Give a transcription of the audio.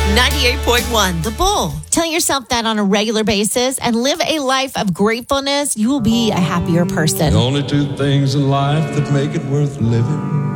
98.1 The Bull. Tell yourself that on a regular basis and live a life of gratefulness. You will be a happier person. The only two things in life that make it worth living